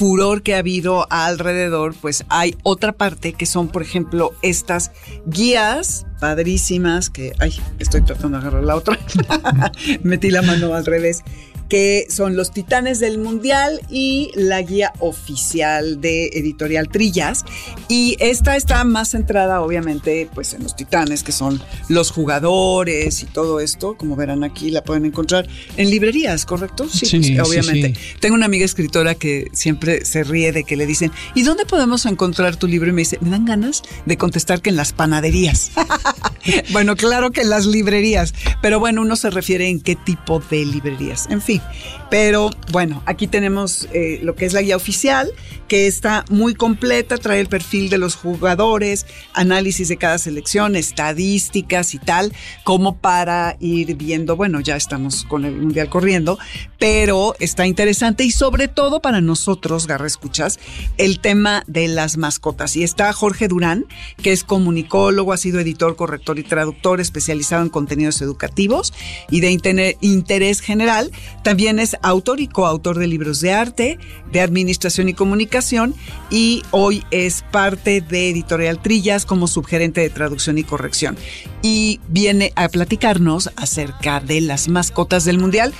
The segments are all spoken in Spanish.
furor que ha habido alrededor, pues hay otra parte que son, por ejemplo, estas guías padrísimas que, estoy tratando de agarrar la otra, metí la mano al revés, que son los Titanes del Mundial y la guía oficial de Editorial Trillas. Y esta está más centrada, obviamente, pues en los Titanes, que son los jugadores y todo esto. Como verán aquí, la pueden encontrar en librerías, ¿correcto? Sí, pues, obviamente. Sí. Tengo una amiga escritora que siempre se ríe de que le dicen, ¿y dónde podemos encontrar tu libro? Y me dice, me dan ganas de contestar que en las panaderías. Bueno, claro que en las librerías, pero bueno, uno se refiere en qué tipo de librerías. En fin. Pero bueno, aquí tenemos lo que es la guía oficial, que está muy completa, trae el perfil de los jugadores, análisis de cada selección, estadísticas y tal, como para ir viendo, bueno, ya estamos con el Mundial corriendo, pero está interesante y sobre todo para nosotros, Garra Escuchas, el tema de las mascotas. Y está Jorge Durán, que es comunicólogo, ha sido editor, corrector y traductor especializado en contenidos educativos y de interés general. También es autor y coautor de libros de arte, de administración y comunicación, y hoy es parte de Editorial Trillas como subgerente de traducción y corrección. Y viene a platicarnos acerca de las mascotas del Mundial,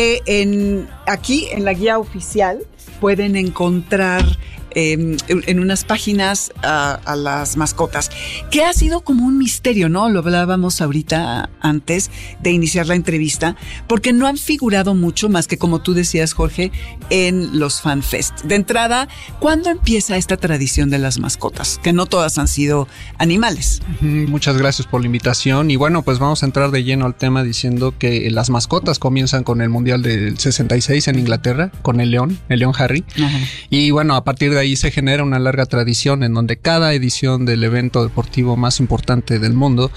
que aquí en la guía oficial pueden encontrar en unas páginas a las mascotas, que ha sido como un misterio, ¿no? Lo hablábamos ahorita antes de iniciar la entrevista, porque no han figurado mucho más que, como tú decías, Jorge, en los FanFest. De entrada, ¿cuándo empieza esta tradición de las mascotas? Que no todas han sido animales. Muchas gracias por la invitación. Y bueno, pues vamos a entrar de lleno al tema diciendo que las mascotas comienzan con el Mundial del 66 en Inglaterra, con el león Harry. Ajá. Y bueno, a partir de ahí se genera una larga tradición en donde cada edición del evento deportivo más importante del mundo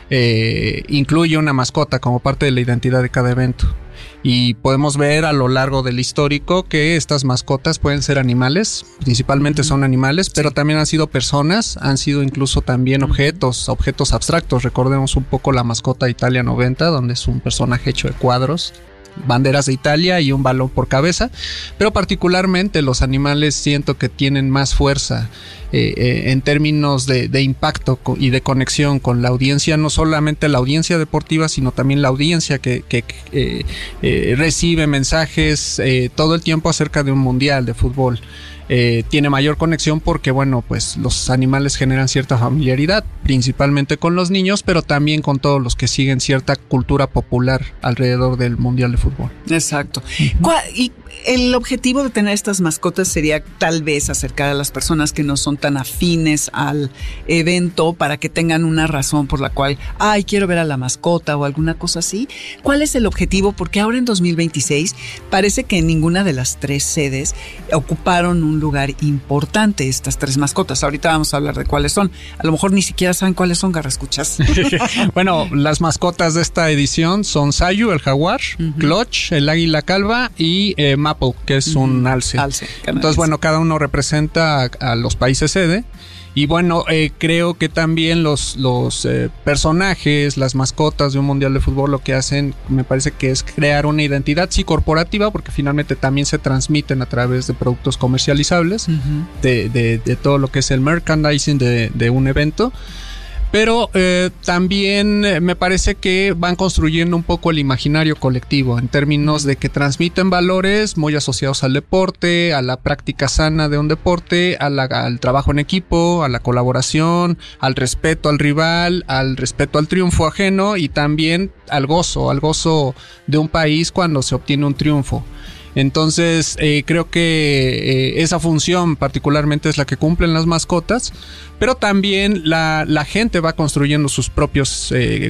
incluye una mascota como parte de la identidad de cada evento. Y podemos ver a lo largo del histórico que estas mascotas pueden ser animales, principalmente son animales, pero también han sido personas, han sido incluso también objetos abstractos. Recordemos un poco la mascota Italia 90, donde es un personaje hecho de cuadros, banderas de Italia y un balón por cabeza, pero particularmente los animales siento que tienen más fuerza en términos de impacto y de conexión con la audiencia, no solamente la audiencia deportiva, sino también la audiencia que recibe mensajes todo el tiempo acerca de un mundial de fútbol. Tiene mayor conexión porque, bueno, pues los animales generan cierta familiaridad, principalmente con los niños, pero también con todos los que siguen cierta cultura popular alrededor del Mundial de Fútbol. Exacto. Y el objetivo de tener estas mascotas sería tal vez acercar a las personas que no son tan afines al evento para que tengan una razón por la cual, quiero ver a la mascota o alguna cosa así. ¿Cuál es el objetivo? Porque ahora en 2026 parece que ninguna de las tres sedes ocuparon un lugar importante estas tres mascotas. Ahorita vamos a hablar de cuáles son. A lo mejor ni siquiera saben cuáles son, Garra Escuchas. Bueno, las mascotas de esta edición son Sayu, el jaguar, Clutch, el águila calva y Maple, que es un alce. Entonces, bueno, cada uno representa a los países sede. Y bueno, creo que también los personajes, las mascotas de un mundial de fútbol lo que hacen, me parece que es crear una identidad, sí, corporativa, porque finalmente también se transmiten a través de productos comercializables, de todo lo que es el merchandising de un evento. Pero también me parece que van construyendo un poco el imaginario colectivo en términos de que transmiten valores muy asociados al deporte, a la práctica sana de un deporte, al trabajo en equipo, a la colaboración, al respeto al rival, al respeto al triunfo ajeno y también al gozo de un país cuando se obtiene un triunfo. Entonces creo que esa función particularmente es la que cumplen las mascotas, pero también la gente va construyendo sus propios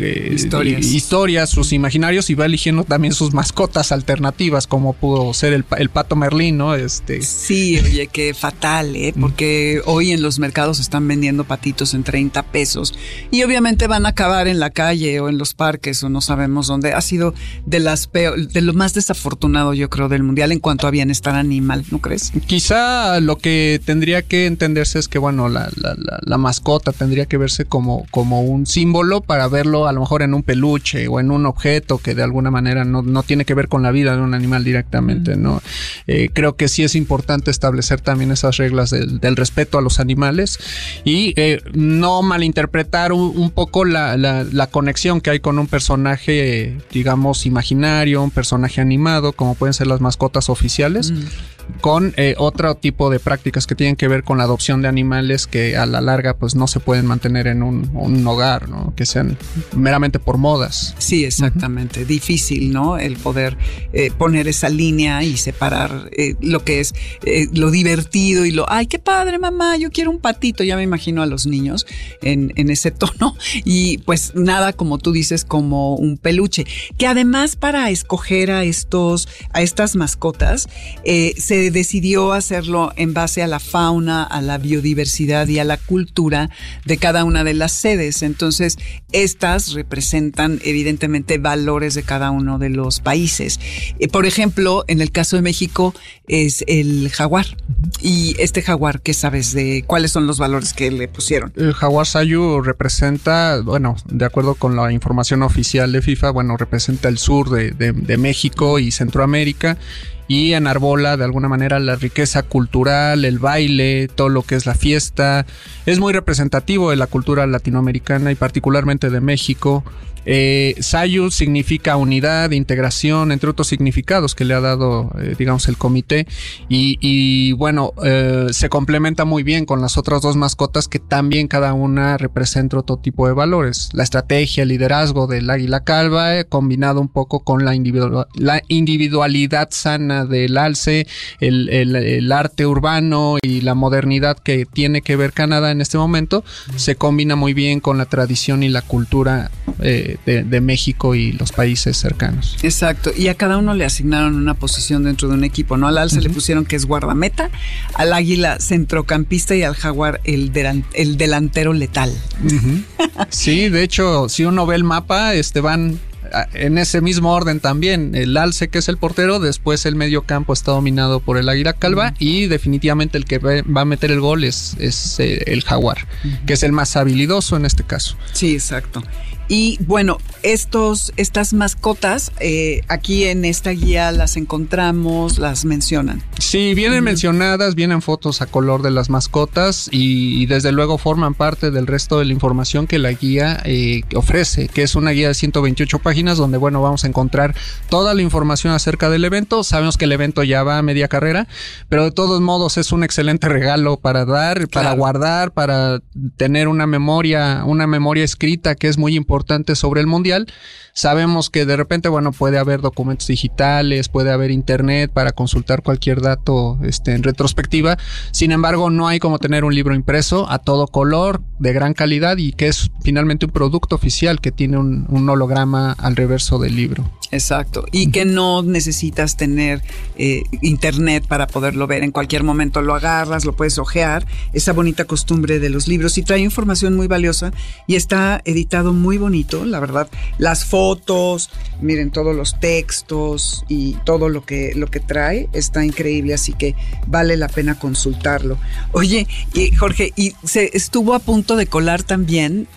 historias, sus imaginarios, y va eligiendo también sus mascotas alternativas, como pudo ser el pato Merlín, ¿no? Sí, oye, qué fatal, porque hoy en los mercados están vendiendo patitos en 30 pesos y obviamente van a acabar en la calle o en los parques o no sabemos dónde. Ha sido de lo más desafortunado, yo creo, del mundo mundial en cuanto a bienestar animal, ¿no crees? Quizá lo que tendría que entenderse es que, bueno, la mascota tendría que verse como un símbolo para verlo a lo mejor en un peluche o en un objeto que de alguna manera no tiene que ver con la vida de un animal directamente, ¿no? Creo que sí es importante establecer también esas reglas del respeto a los animales y no malinterpretar un poco la conexión que hay con un personaje, digamos, imaginario, un personaje animado, como pueden ser las mascotas oficiales, con otro tipo de prácticas que tienen que ver con la adopción de animales que a la larga pues no se pueden mantener en un hogar, ¿no? Que sean meramente por modas. Sí, exactamente. Difícil, ¿no? El poder poner esa línea y separar lo que es lo divertido y ¡ay, qué padre, mamá! Yo quiero un patito. Ya me imagino a los niños en ese tono. Y pues nada, como tú dices, como un peluche. Que además para escoger a estas mascotas se decidió hacerlo en base a la fauna, a la biodiversidad y a la cultura de cada una de las sedes. Entonces, estas representan evidentemente valores de cada uno de los países. Por ejemplo, en el caso de México es el jaguar. Y este jaguar, ¿qué sabes de cuáles son los valores que le pusieron? El jaguar Sayu representa, bueno, de acuerdo con la información oficial de FIFA, bueno, representa el sur de México y Centroamérica. Y enarbola de alguna manera la riqueza cultural, el baile, todo lo que es la fiesta. Es muy representativo de la cultura latinoamericana y particularmente de México. Sayu significa unidad, integración, entre otros significados que le ha dado, digamos, el comité. Y bueno, se complementa muy bien con las otras dos mascotas que también cada una representa otro tipo de valores. La estrategia, el liderazgo del águila calva, combinado un poco con la individualidad sana del alce, el arte urbano y la modernidad que tiene que ver Canadá en este momento, se combina muy bien con la tradición y la cultura de México y los países cercanos. Exacto, y a cada uno le asignaron una posición dentro de un equipo, ¿no? Al alce le pusieron que es guardameta, al águila centrocampista y al jaguar el delantero letal. Sí, de hecho, si uno ve el mapa, van en ese mismo orden también. El alce, que es el portero, después el medio campo está dominado por el águila calva y definitivamente el que va a meter el gol es el jaguar, que es el más habilidoso en este caso. Sí, exacto. Y bueno, estas mascotas, aquí en esta guía las encontramos, las mencionan. Sí, vienen mencionadas, vienen fotos a color de las mascotas y desde luego forman parte del resto de la información que la guía ofrece, que es una guía de 128 páginas donde, bueno, vamos a encontrar toda la información acerca del evento. Sabemos que el evento ya va a media carrera, pero de todos modos es un excelente regalo para dar, para guardar, para tener una memoria escrita que es muy importante sobre el mundial. Sabemos que de repente, bueno, puede haber documentos digitales, puede haber internet para consultar cualquier dato en retrospectiva. Sin embargo, no hay como tener un libro impreso a todo color, de gran calidad y que es finalmente un producto oficial que tiene un holograma al reverso del libro. Exacto, y que no necesitas tener internet para poderlo ver. En cualquier momento lo agarras, lo puedes hojear, esa bonita costumbre de los libros, y trae información muy valiosa y está editado muy bonito, la verdad. Las fotos, miren, todos los textos y todo lo que trae está increíble, así que vale la pena consultarlo. Oye, Jorge, y se estuvo a punto de colar también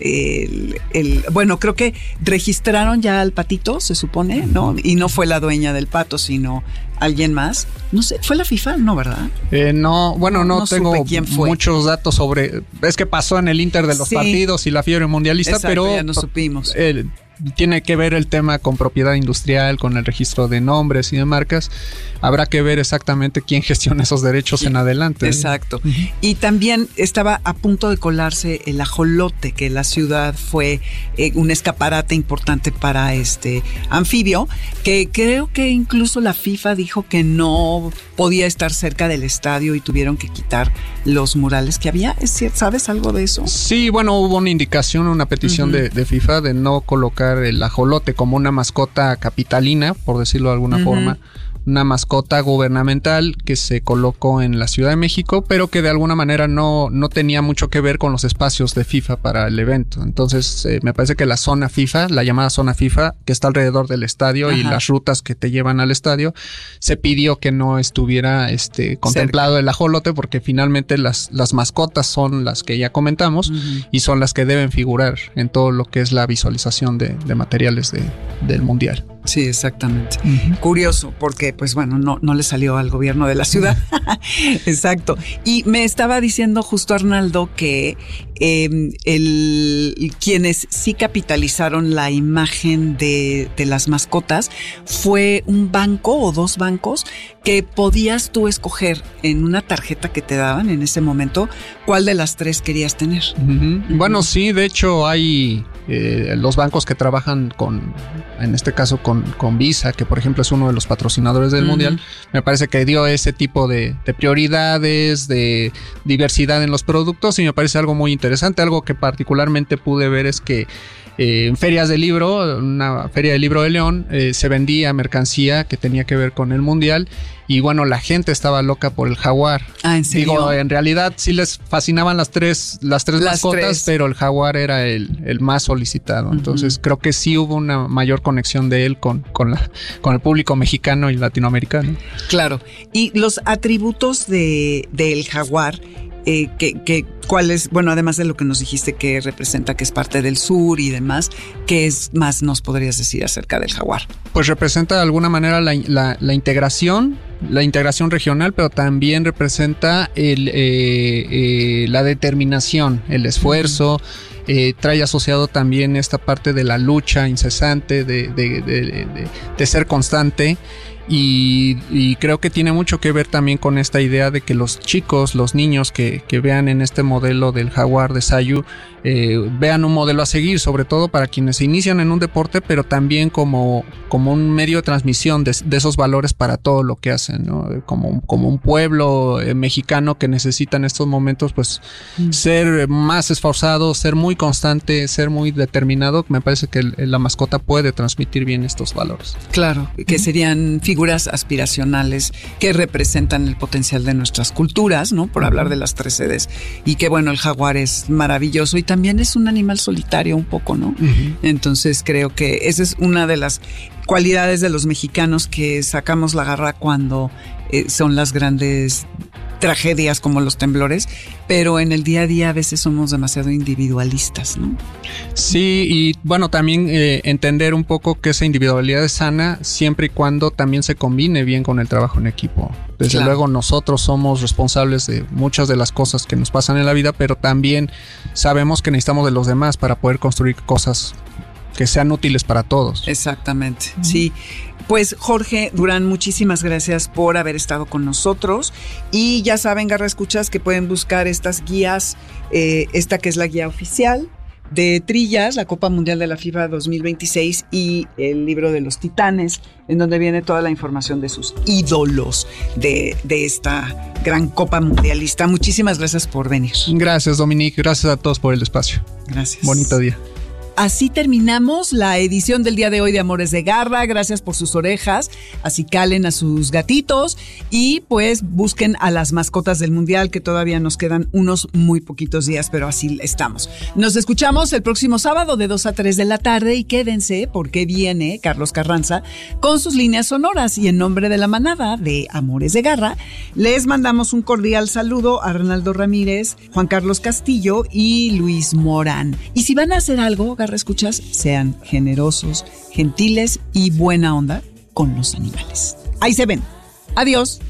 bueno, creo que registraron ya al patito, se supone, ¿no? Y no fue la dueña del pato, sino alguien más. No sé, ¿fue la FIFA? No, ¿verdad? No, bueno, no tengo muchos datos sobre... Es que pasó en el Inter de los partidos y la fiebre mundialista. Exacto, pero ya no supimos. Tiene que ver el tema con propiedad industrial, con el registro de nombres y de marcas. Habrá que ver exactamente quién gestiona esos derechos en adelante. Exacto. Y también estaba a punto de colarse el ajolote, que la ciudad fue un escaparate importante para este anfibio, que creo que incluso la FIFA dijo que no podía estar cerca del estadio y tuvieron que quitar los murales que había. ¿Sabes algo de eso? Sí, bueno, hubo una indicación, una petición de FIFA de no colocar el ajolote como una mascota capitalina, por decirlo de alguna forma, una mascota gubernamental que se colocó en la Ciudad de México, pero que de alguna manera no tenía mucho que ver con los espacios de FIFA para el evento. Entonces me parece que la zona FIFA, la llamada zona FIFA, que está alrededor del estadio, y las rutas que te llevan al estadio, se pidió que no estuviera contemplado el ajolote, porque finalmente las mascotas son las que ya comentamos y son las que deben figurar en todo lo que es la visualización de materiales del mundial. Sí, exactamente. Curioso, porque pues bueno, no le salió al gobierno de la ciudad. Exacto. Y me estaba diciendo justo Arnaldo que quienes sí capitalizaron la imagen de las mascotas fue un banco o dos bancos que podías tú escoger en una tarjeta que te daban en ese momento cuál de las tres querías tener. Bueno, sí, de hecho hay los bancos que trabajan en este caso con Visa, que por ejemplo es uno de los patrocinadores del Mundial. Me parece que dio ese tipo de prioridades, de diversidad en los productos, y me parece algo muy interesante. Algo que particularmente pude ver es que en ferias de libro, una feria de libro de León, se vendía mercancía que tenía que ver con el Mundial, y bueno, la gente estaba loca por el jaguar. ¿En serio? Digo, en realidad sí les fascinaban las tres mascotas, pero el jaguar era el más solicitado. Entonces creo que sí hubo una mayor conexión de él con el público mexicano y latinoamericano. Claro. Y los atributos del jaguar, ¿cuáles? Bueno, además de lo que nos dijiste que representa que es parte del sur y demás, ¿qué es más nos podrías decir acerca del jaguar? Pues representa de alguna manera la integración regional, pero también representa la determinación, el esfuerzo. Trae asociado también esta parte de la lucha incesante, de ser constante. Y creo que tiene mucho que ver también con esta idea de que los chicos, los niños que vean en este modelo del jaguar de Sayu, vean un modelo a seguir, sobre todo para quienes se inician en un deporte, pero también como un medio de transmisión de esos valores para todo lo que hacen, ¿no? Como un pueblo mexicano que necesita en estos momentos pues ser más esforzado, ser muy constante, ser muy determinado. Me parece que la mascota puede transmitir bien estos valores. Claro, que serían figuras aspiracionales que representan el potencial de nuestras culturas, ¿no? Por hablar de las 3 sedes. Y que bueno, el jaguar es maravilloso y también es un animal solitario un poco, ¿no? Entonces creo que esa es una de las cualidades de los mexicanos, que sacamos la garra cuando son las grandes tragedias como los temblores, pero en el día a día a veces somos demasiado individualistas, ¿no? Sí, y bueno, también entender un poco que esa individualidad es sana siempre y cuando también se combine bien con el trabajo en equipo. Desde luego nosotros somos responsables de muchas de las cosas que nos pasan en la vida, pero también sabemos que necesitamos de los demás para poder construir cosas que sean útiles para todos. Exactamente, sí. Pues Jorge Durán, muchísimas gracias por haber estado con nosotros. Y ya saben, Garra Escuchas, que pueden buscar estas guías, esta que es la guía oficial de trillas, la Copa Mundial de la FIFA 2026 y el libro de los Titanes, en donde viene toda la información de sus ídolos de esta gran Copa Mundialista. Muchísimas gracias por venir. Gracias, Dominique. Gracias a todos por el espacio. Gracias. Bonito día. Así terminamos la edición del día de hoy de Amores de Garra. Gracias por sus orejas. Así calen a sus gatitos y pues busquen a las mascotas del Mundial, que todavía nos quedan unos muy poquitos días, pero así estamos. Nos escuchamos el próximo sábado de 2 a 3 de la tarde y quédense porque viene Carlos Carranza con sus líneas sonoras, y en nombre de la manada de Amores de Garra les mandamos un cordial saludo a Arnaldo Ramírez, Juan Carlos Castillo y Luis Morán. Y si van a hacer algo, Escuchas, sean generosos, gentiles y buena onda con los animales. Ahí se ven. Adiós.